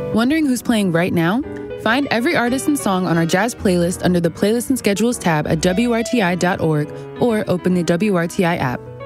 Wondering who's playing right now? Find every artist and song on our jazz playlist under the Playlists and Schedules tab at WRTI.org or open the WRTI app.